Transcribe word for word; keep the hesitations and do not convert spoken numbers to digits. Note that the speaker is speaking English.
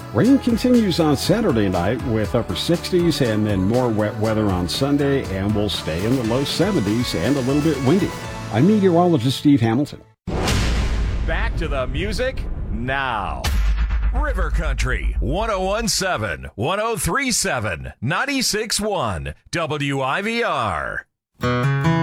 Rain continues on Saturday night with upper sixties and then more wet weather on Sunday, and will stay in the low seventies and a little bit windy. I'm meteorologist Steve Hamilton. Back to the music now. River Country, one oh one point seven, one oh three point seven, ninety-six point one, W I V R.